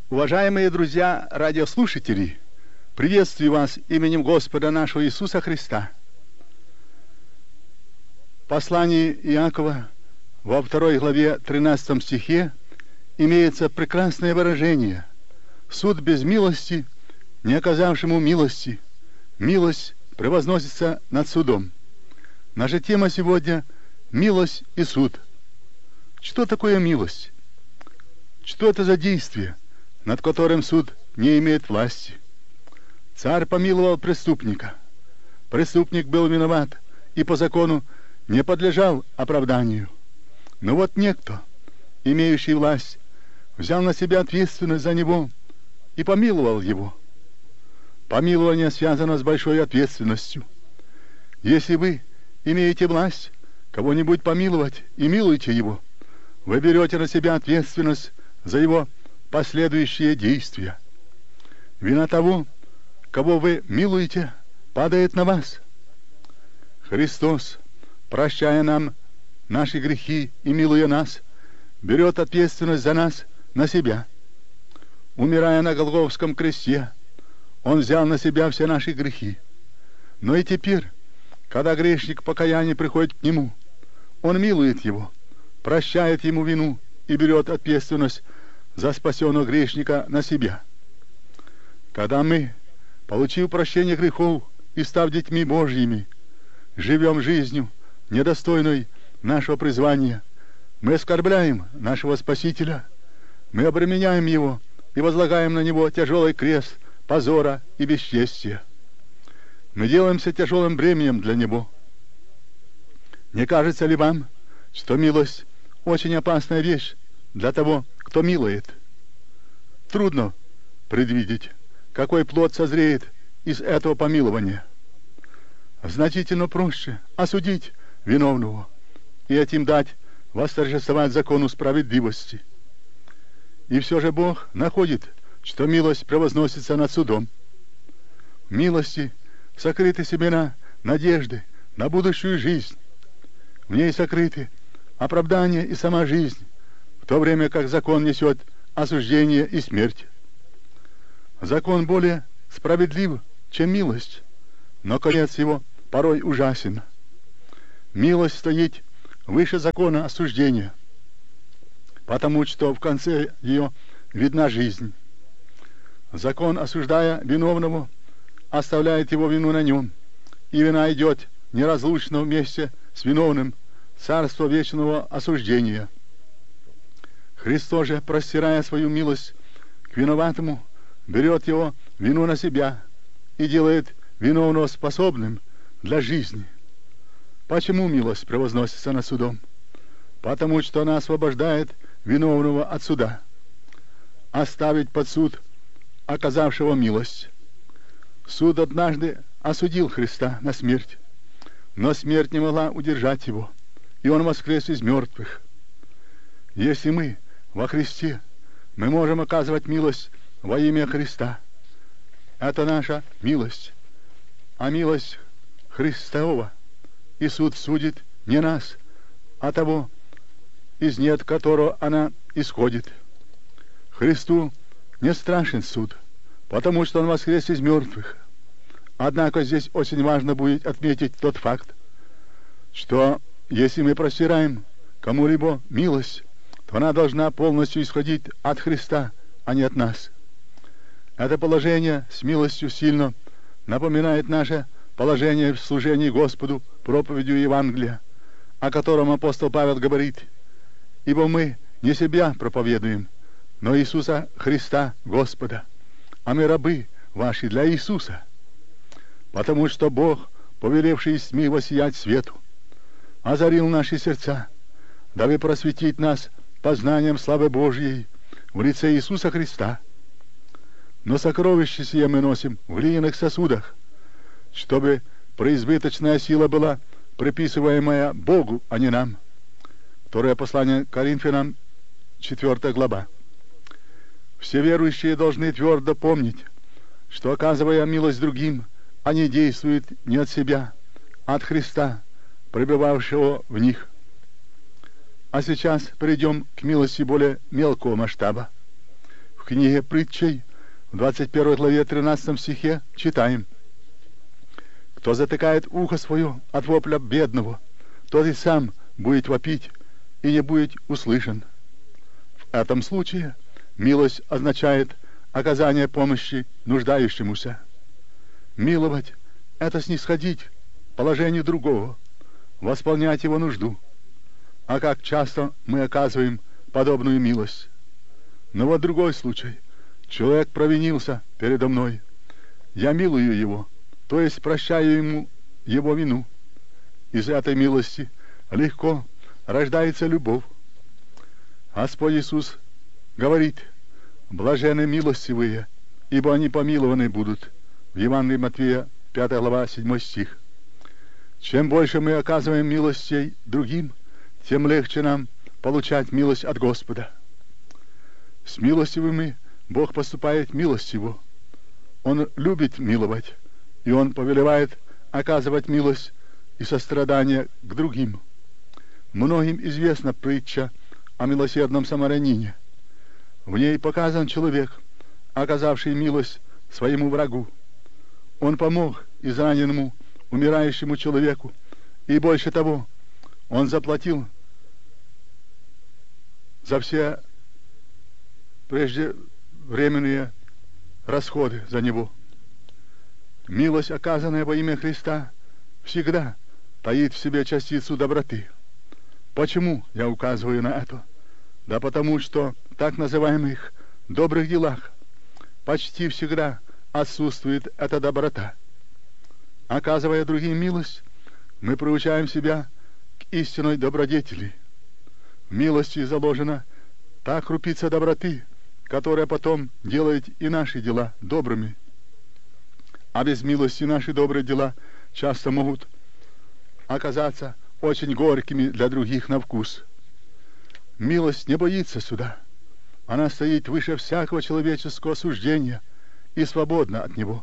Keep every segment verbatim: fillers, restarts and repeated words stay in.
Уважаемые друзья, радиослушатели, приветствую вас именем Господа нашего Иисуса Христа. В послании Иакова во второй главе тринадцатом стихе имеется прекрасное выражение: «Суд без милости, не оказавшему милости, милость превозносится над судом». Наша тема сегодня – милость и суд. Что такое милость? Что это за действие, над которым суд не имеет власти? Царь помиловал преступника. Преступник был виноват и по закону не подлежал оправданию. Но вот некто, имеющий власть, взял на себя ответственность за него и помиловал его. Помилование связано с большой ответственностью. Если вы имеете власть кого-нибудь помиловать и милуете его, вы берете на себя ответственность за его последующие действия. Вина того, кого вы милуете, падает на вас. Христос, прощая нам наши грехи и милуя нас, берет ответственность за нас на себя. Умирая на Голгофском кресте, Он взял на себя все наши грехи. Но и теперь, когда грешник покаяния приходит к Нему, Он милует его, прощает ему вину и берет ответственность за спасенного грешника на себя. Когда мы, получив прощение грехов и став детьми Божьими, живем жизнью, недостойной нашего призвания, мы оскорбляем нашего Спасителя, мы обременяем Его и возлагаем на Него тяжелый крест позора и бесчестия. Мы делаемся тяжелым бременем для Него. Не кажется ли вам, что милость – очень опасная вещь для того, кто милует? Трудно предвидеть, какой плод созреет из этого помилования. Значительно проще осудить виновного и этим дать восторжествовать закону справедливости. И все же Бог находит, что милость превозносится над судом. В милости сокрыты семена надежды на будущую жизнь. В ней сокрыты оправдание и сама жизнь, в то время как закон несет осуждение и смерть. Закон более справедлив, чем милость, но конец его порой ужасен. Милость стоит выше закона осуждения, потому что в конце ее видна жизнь. Закон, осуждая виновного, оставляет его вину на нем, и вина идет неразлучно вместе с виновным царство вечного осуждения. Христос же, простирая свою милость к виноватому, берет его вину на себя и делает виновного способным для жизни. Почему милость превозносится над судом? Потому что она освобождает виновного от суда, оставить под суд оказавшего милость. Суд однажды осудил Христа на смерть, но смерть не могла удержать его, и он воскрес из мертвых. Если мы во Христе, мы можем оказывать милость во имя Христа. Это наша милость, а милость Христова, и суд судит не нас, а того, из нет которого она исходит. Христу не страшен суд, потому что Он воскрес из мертвых. Однако здесь очень важно будет отметить тот факт, что если мы простираем кому-либо милость, то она должна полностью исходить от Христа, а не от нас. Это положение с милостью сильно напоминает наше положение в служении Господу проповедью Евангелия, о котором апостол Павел говорит: «Ибо мы не себя проповедуем, но Иисуса Христа Господа, а мы рабы ваши для Иисуса, потому что Бог, повелевший из тьмы воссиять свету, озарил наши сердца, дабы просветить нас познанием славы Божьей в лице Иисуса Христа. Но сокровище сие мы носим в глиняных сосудах, чтобы преизбыточная сила была приписываемая Богу, а не нам». Второе послание к Коринфянам, четвёртая глава. Все верующие должны твердо помнить, что, оказывая милость другим, они действуют не от себя, а от Христа, пребывавшего в них. А сейчас перейдем к милости более мелкого масштаба. В книге Притчей, в двадцать первой главе тринадцатом стихе читаем: «Кто затыкает ухо свое от вопля бедного, тот и сам будет вопить и не будет услышан». В этом случае милость означает оказание помощи нуждающемуся. Миловать — это снисходить к положению другого, восполнять его нужду. А как часто мы оказываем подобную милость? Но вот другой случай. Человек провинился передо мной. Я милую его, то есть прощаю ему его вину. Из этой милости легко рождается любовь. Господь Иисус говорит: «Блаженны милостивые, ибо они помилованы будут». В Евангелии Матфея, пятая глава, седьмой стих. Чем больше мы оказываем милостей другим, тем легче нам получать милость от Господа. С милостивыми Бог поступает милостиво. Он любит миловать, и Он повелевает оказывать милость и сострадание к другим. Многим известна притча о милосердном самарянине. В ней показан человек, оказавший милость своему врагу. Он помог израненному, умирающему человеку, и больше того, он заплатил за все преждевременные расходы за него. Милость, оказанная во имя Христа, всегда таит в себе частицу доброты. Почему я указываю на это? Да потому что в так называемых добрых делах почти всегда отсутствует эта доброта. Оказывая другим милость, мы приучаем себя к истинной добродетели. В милости заложена та крупица доброты, которая потом делает и наши дела добрыми. А без милости наши добрые дела часто могут оказаться очень горькими для других на вкус. Милость не боится суда. Она стоит выше всякого человеческого суждения и свободна от него.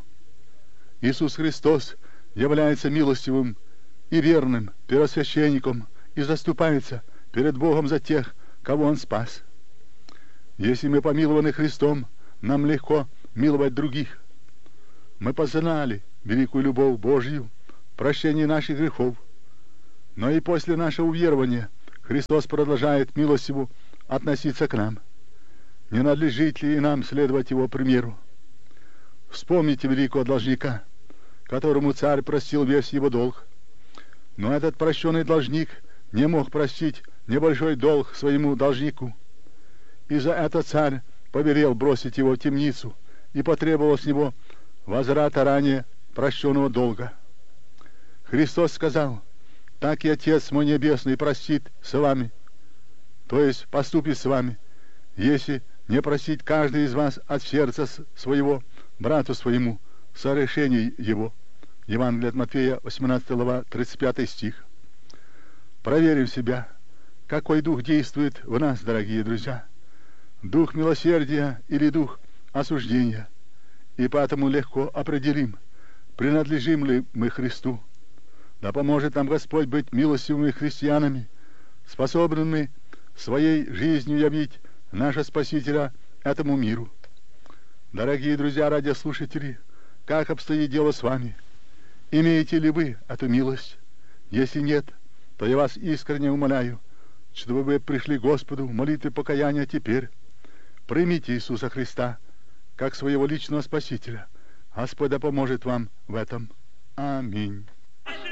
Иисус Христос является милостивым и верным первосвященником и заступается перед Богом за тех, кого Он спас. Если мы помилованы Христом, нам легко миловать других. Мы познали великую любовь Божью, прощение наших грехов. Но и после нашего уверования Христос продолжает милостиво относиться к нам. Не надлежит ли и нам следовать Его примеру? Вспомните великого должника, которому царь простил весь его долг. Но этот прощенный должник не мог простить небольшой долг своему должнику. И за это царь повелел бросить его в темницу и потребовал с него возврата ранее прощенного долга. Христос сказал: «Так и Отец мой Небесный простит с вами», то есть поступит с вами, если не простить каждый из вас от сердца своего брату своему согрешений его. Евангелие от Матфея, восемнадцатая глава, тридцать пятый стих. Проверим себя, какой дух действует в нас, дорогие друзья. Дух милосердия или дух осуждения. И поэтому легко определим, принадлежим ли мы Христу. Да поможет нам Господь быть милостивыми христианами, способными своей жизнью явить нашего Спасителя этому миру. Дорогие друзья, радиослушатели, как обстоит дело с вами? Имеете ли вы эту милость? Если нет, то я вас искренне умоляю, чтобы вы пришли к Господу в молитве покаяния теперь. Примите Иисуса Христа как своего личного Спасителя. Господь да поможет вам в этом. Аминь.